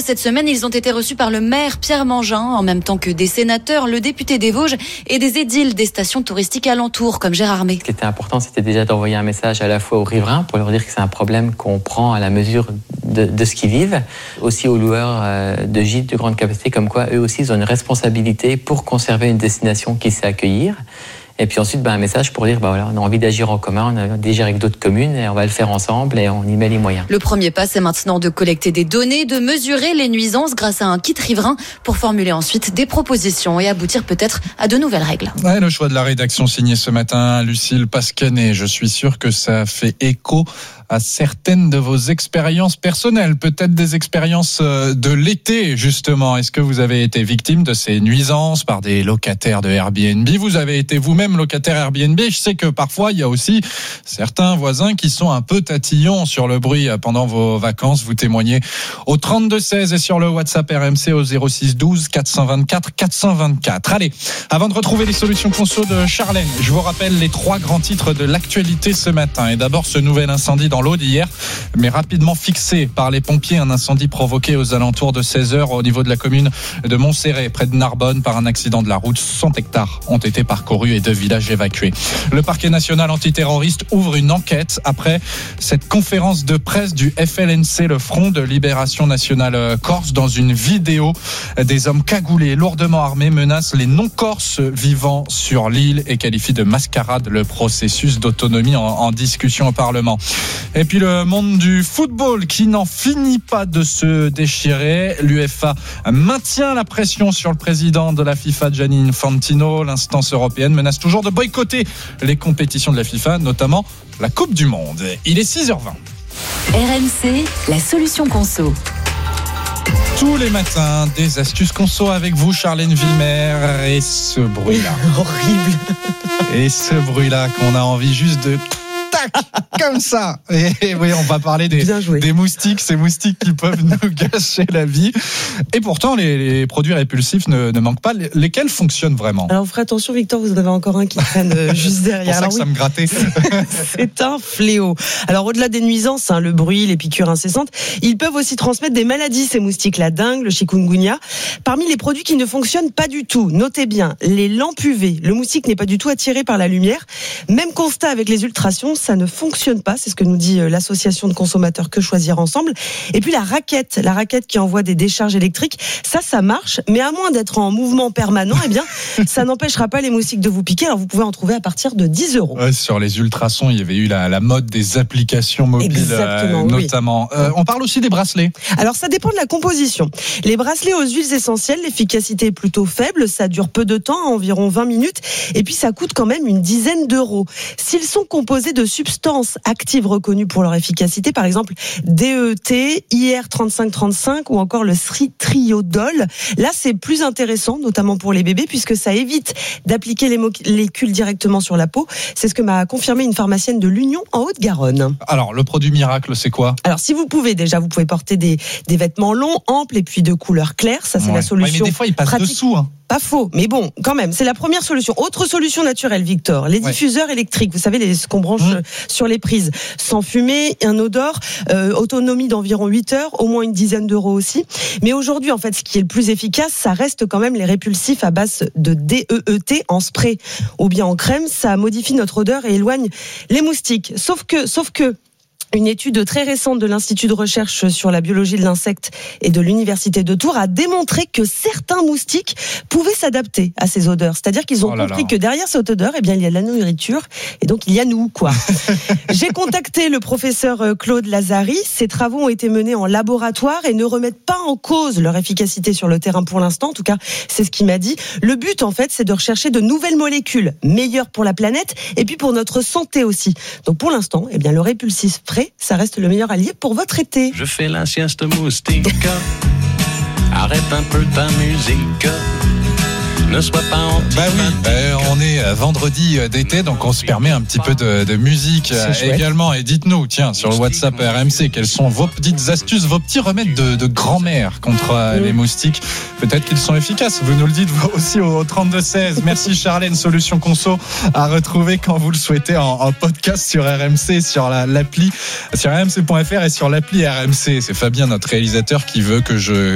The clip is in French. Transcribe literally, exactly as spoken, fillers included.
cette semaine, ils ont été reçus par le maire Pierre Mangin, en même temps que des sénateurs, le député des Vosges et des édiles des stations touristiques alentours, comme Gérard May. Ce qui était important, c'était déjà d'envoyer un message à la fois aux riverains pour leur dire que c'est un problème qu'on prend à la mesure de, de ce qu'ils vivent, aussi aux loueurs euh, de gîtes de grande capacité, comme quoi eux aussi ils ont une responsabilité pour conserver une destination qui sait accueillir. Et puis ensuite, ben, un message pour dire, ben voilà, on a envie d'agir en commun, on a envie d'agir avec d'autres communes et on va le faire ensemble et on y met les moyens. Le premier pas, c'est maintenant de collecter des données, de mesurer les nuisances grâce à un kit riverain pour formuler ensuite des propositions et aboutir peut-être à de nouvelles règles. Ouais, le choix de la rédaction signé ce matin, Lucille Pascanet. Je suis sûr que ça fait écho à certaines de vos expériences personnelles, peut-être des expériences de l'été justement. Est-ce que vous avez été victime de ces nuisances par des locataires de Airbnb ? Vous avez été vous-même locataire Airbnb. Je sais que parfois il y a aussi certains voisins qui sont un peu tatillons sur le bruit pendant vos vacances. Vous témoignez au trente-deux seize et sur le WhatsApp R M C au zéro six douze quatre cent vingt-quatre quatre cent vingt-quatre. Allez, avant de retrouver les solutions conso de Charlène, je vous rappelle les trois grands titres de l'actualité ce matin. Et d'abord ce nouvel incendie dans l'Aude hier, mais rapidement fixé par les pompiers, un incendie provoqué aux alentours de seize heures au niveau de la commune de Montserrat, près de Narbonne, par un accident de la route. cent hectares ont été parcourus et deux villages évacués. Le parquet national antiterroriste ouvre une enquête après cette conférence de presse du F L N C, le Front de Libération Nationale Corse. Dans une vidéo, des hommes cagoulés, lourdement armés, menacent les non-corses vivant sur l'île et qualifient de mascarade le processus d'autonomie en, en discussion au Parlement. Et puis le monde du football qui n'en finit pas de se déchirer. L'UEFA maintient la pression sur le président de la FIFA, Gianni Infantino. L'instance européenne menace toujours de boycotter les compétitions de la FIFA, notamment la Coupe du Monde. Il est six heures vingt. R M C, la solution conso. Tous les matins, des astuces conso avec vous, Charlène Villemer. Et ce bruit-là. Horrible. Et ce bruit-là qu'on a envie juste de... comme ça. Et oui, on va parler des, des moustiques, ces moustiques qui peuvent nous gâcher la vie. Et pourtant, les, les produits répulsifs ne, ne manquent pas. Lesquels fonctionnent vraiment ? Alors, vous ferez attention, Victor, vous en avez encore un qui traîne juste derrière. C'est pour ça Alors, que oui, ça me grattait. C'est un fléau. Alors, au-delà des nuisances, hein, le bruit, les piqûres incessantes, ils peuvent aussi transmettre des maladies, ces moustiques, la dengue, le chikungunya. Parmi les produits qui ne fonctionnent pas du tout, notez bien, les lampes U V. Le moustique n'est pas du tout attiré par la lumière. Même constat avec les ultrasons, ça ne fonctionne pas, c'est ce que nous dit l'association de consommateurs Que Choisir Ensemble. Et puis la raquette, la raquette qui envoie des décharges électriques, ça, ça marche, mais à moins d'être en mouvement permanent, eh bien, ça n'empêchera pas les moustiques de vous piquer. Alors vous pouvez en trouver à partir de dix euros. Ouais, sur les ultrasons, il y avait eu la, la mode des applications mobiles, euh, notamment. Oui. Euh, on parle aussi des bracelets. Alors ça dépend de la composition. Les bracelets aux huiles essentielles, l'efficacité est plutôt faible, ça dure peu de temps, environ vingt minutes, et puis ça coûte quand même une dizaine d'euros. S'ils sont composés de substances actives reconnues pour leur efficacité, par exemple D E T, I R trente-cinq trente-cinq ou encore le triiodol, là c'est plus intéressant, notamment pour les bébés, puisque ça évite d'appliquer les molécules directement sur la peau. C'est ce que m'a confirmé une pharmacienne de l'Union en Haute-Garonne. Alors le produit miracle, c'est quoi ? Alors si vous pouvez déjà, vous pouvez porter des, des vêtements longs, amples et puis de couleur claire, ça c'est ouais. la solution. Ouais, mais des fois ils passent pratique. Dessous. Hein. Pas faux, mais bon, quand même, c'est la première solution. Autre solution naturelle, Victor, les ouais. diffuseurs électriques, vous savez, les, ce qu'on branche mmh. sur les prises, sans fumée, un odeur, euh, autonomie d'environ huit heures, au moins une dizaine d'euros aussi. Mais aujourd'hui, en fait, ce qui est le plus efficace, ça reste quand même les répulsifs à base de D E E T en spray ou bien en crème. Ça modifie notre odeur et éloigne les moustiques. Sauf que, sauf que, une étude très récente de l'Institut de recherche sur la biologie de l'insecte et de l'Université de Tours a démontré que certains moustiques pouvaient s'adapter à ces odeurs. C'est-à-dire qu'ils ont oh compris là. que derrière cette odeur, eh bien, il y a de la nourriture et donc il y a nous, quoi. J'ai contacté le professeur Claude Lazari. Ses travaux ont été menés en laboratoire et ne remettent pas en cause leur efficacité sur le terrain pour l'instant. En tout cas, c'est ce qu'il m'a dit. Le but, en fait, c'est de rechercher de nouvelles molécules meilleures pour la planète et puis pour notre santé aussi. Donc pour l'instant, eh bien, le répulsif spray, ça reste le meilleur allié pour votre été. Je fais la sieste moustique. Arrête un peu ta musique. Ne sois pas anti. Bah oui, bah, on est vendredi d'été, donc on se permet un petit peu de, de musique également. Et dites-nous, tiens, sur le WhatsApp R M C, quelles sont vos petites astuces, vos petits remèdes de, de grand-mère contre mmh. les moustiques. Peut-être qu'ils sont efficaces. Vous nous le dites vous aussi au trente-deux seize. Merci Charlène, solution conso à retrouver quand vous le souhaitez en, en podcast sur R M C, sur la, l'appli, sur r m c point f r et sur l'appli R M C. C'est Fabien, notre réalisateur, qui veut que je